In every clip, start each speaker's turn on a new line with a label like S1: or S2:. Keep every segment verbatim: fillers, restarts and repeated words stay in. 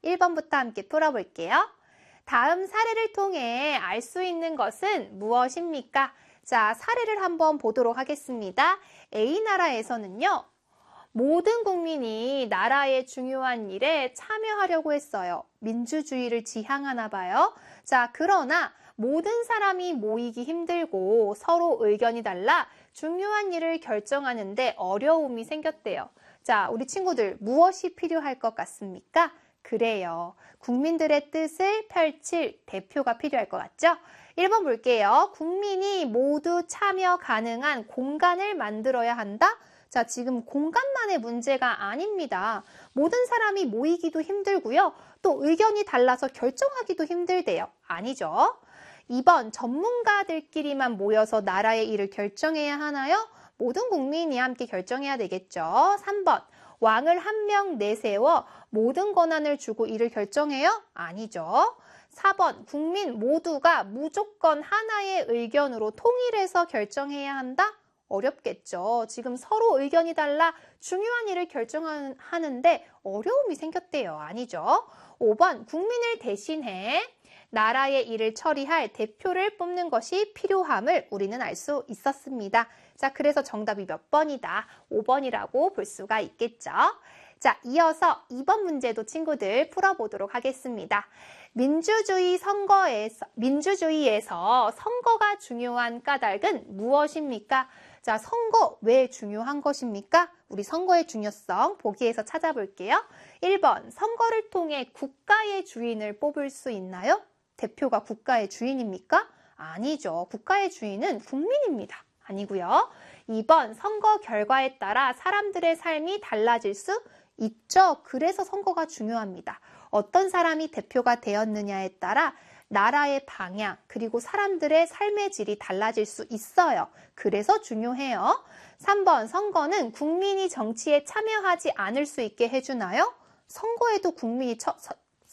S1: 일 번부터 함께 풀어볼게요. 다음 사례를 통해 알 수 있는 것은 무엇입니까? 자, 사례를 한번 보도록 하겠습니다. A나라에서는요. 모든 국민이 나라의 중요한 일에 참여하려고 했어요. 민주주의를 지향하나 봐요. 자, 그러나 모든 사람이 모이기 힘들고 서로 의견이 달라 중요한 일을 결정하는데 어려움이 생겼대요. 자, 우리 친구들 무엇이 필요할 것 같습니까? 그래요. 국민들의 뜻을 펼칠 대표가 필요할 것 같죠? 일 번 볼게요. 국민이 모두 참여 가능한 공간을 만들어야 한다? 자, 지금 공간만의 문제가 아닙니다. 모든 사람이 모이기도 힘들고요. 또 의견이 달라서 결정하기도 힘들대요. 아니죠? 이 번 전문가들끼리만 모여서 나라의 일을 결정해야 하나요? 모든 국민이 함께 결정해야 되겠죠. 삼 번 왕을 한 명 내세워 모든 권한을 주고 일을 결정해요? 아니죠. 사 번 국민 모두가 무조건 하나의 의견으로 통일해서 결정해야 한다? 어렵겠죠. 지금 서로 의견이 달라 중요한 일을 결정하는데 어려움이 생겼대요. 아니죠. 오 번 국민을 대신해 나라의 일을 처리할 대표를 뽑는 것이 필요함을 우리는 알 수 있었습니다. 자, 그래서 정답이 몇 번이다? 오 번이라고 볼 수가 있겠죠. 자, 이어서 이 번 문제도 친구들 풀어보도록 하겠습니다. 민주주의 선거에서, 민주주의에서 선거가 중요한 까닭은 무엇입니까? 자, 선거 왜 중요한 것입니까? 우리 선거의 중요성 보기에서 찾아볼게요. 일 번 선거를 통해 국가의 주인을 뽑을 수 있나요? 대표가 국가의 주인입니까? 아니죠. 국가의 주인은 국민입니다. 아니고요. 이 번 선거 결과에 따라 사람들의 삶이 달라질 수 있죠. 그래서 선거가 중요합니다. 어떤 사람이 대표가 되었느냐에 따라 나라의 방향 그리고 사람들의 삶의 질이 달라질 수 있어요. 그래서 중요해요. 삼 번 선거는 국민이 정치에 참여하지 않을 수 있게 해주나요? 선거에도 국민이 처, 서,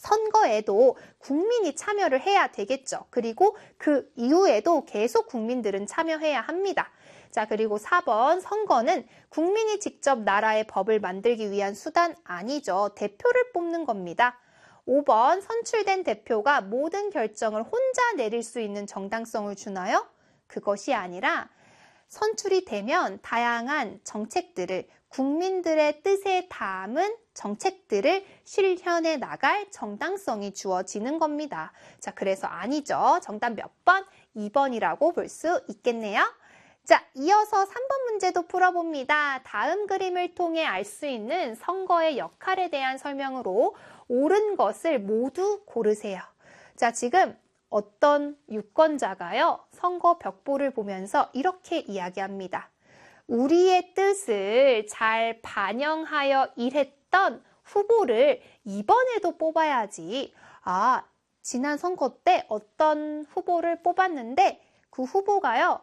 S1: 선거에도 국민이 참여를 해야 되겠죠. 그리고 그 이후에도 계속 국민들은 참여해야 합니다. 자, 그리고 사 번 선거는 국민이 직접 나라의 법을 만들기 위한 수단 아니죠. 대표를 뽑는 겁니다. 오 번 선출된 대표가 모든 결정을 혼자 내릴 수 있는 정당성을 주나요? 그것이 아니라 선출이 되면 다양한 정책들을 국민들의 뜻에 담은 정책들을 실현해 나갈 정당성이 주어지는 겁니다. 자, 그래서 아니죠. 정답 몇 번? 이 번이라고 볼 수 있겠네요. 자, 이어서 삼 번 문제도 풀어봅니다. 다음 그림을 통해 알 수 있는 선거의 역할에 대한 설명으로 옳은 것을 모두 고르세요. 자, 지금 어떤 유권자가요, 선거 벽보를 보면서 이렇게 이야기합니다. 우리의 뜻을 잘 반영하여 일했던 후보를 이번에도 뽑아야지. 아, 지난 선거 때 어떤 후보를 뽑았는데 그 후보가요,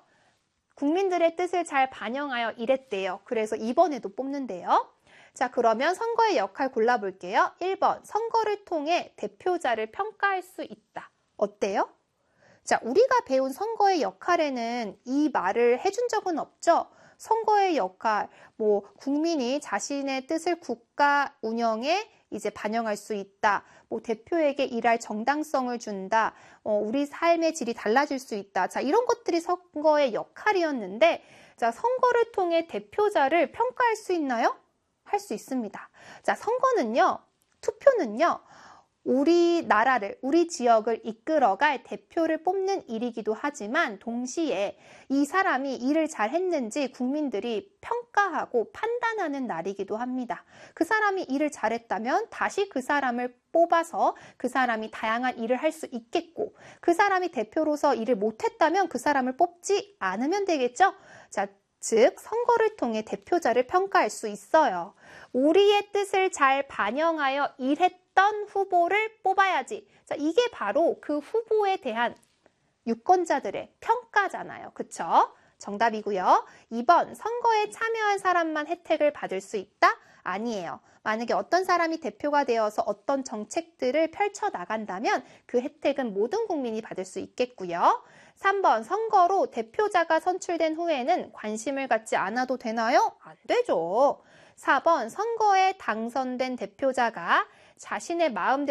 S1: 국민들의 뜻을 잘 반영하여 일했대요. 그래서 이번에도 뽑는데요. 자, 그러면 선거의 역할 골라볼게요. 일 번, 선거를 통해 대표자를 평가할 수 있다. 어때요? 자, 우리가 배운 선거의 역할에는 이 말을 해준 적은 없죠? 선거의 역할, 뭐 국민이 자신의 뜻을 국가 운영에 이제 반영할 수 있다. 뭐 대표에게 일할 정당성을 준다. 어, 우리 삶의 질이 달라질 수 있다. 자, 이런 것들이 선거의 역할이었는데, 자, 선거를 통해 대표자를 평가할 수 있나요? 할 수 있습니다. 자, 선거는요, 투표는요, 우리 나라를, 우리 지역을 이끌어갈 대표를 뽑는 일이기도 하지만 동시에 이 사람이 일을 잘 했는지 국민들이 평가하고 판단하는 날이기도 합니다. 그 사람이 일을 잘했다면 다시 그 사람을 뽑아서 그 사람이 다양한 일을 할 수 있겠고, 그 사람이 대표로서 일을 못했다면 그 사람을 뽑지 않으면 되겠죠? 자, 즉 선거를 통해 대표자를 평가할 수 있어요. 우리의 뜻을 잘 반영하여 일했던 후보를 뽑아야지. 자, 이게 바로 그 후보에 대한 유권자들의 평가잖아요. 그쵸? 정답이고요. 이 번 선거에 참여한 사람만 혜택을 받을 수 있다? 아니에요. 만약에 어떤 사람이 대표가 되어서 어떤 정책들을 펼쳐나간다면 그 혜택은 모든 국민이 받을 수 있겠고요. 삼 번 선거로 대표자가 선출된 후에는 관심을 갖지 않아도 되나요? 안 되죠. 사 번 선거에 당선된 대표자가 자신의 마음대로